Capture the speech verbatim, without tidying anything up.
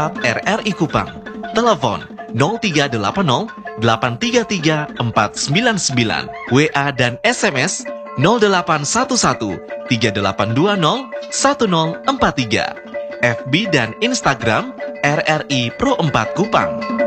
empat R R I Kupang. Telepon nol tiga delapan nol delapan tiga tiga empat sembilan sembilan. W A dan S M S nol delapan satu satu tiga delapan dua nol satu nol empat tiga. F B dan Instagram R R I Pro empat Kupang.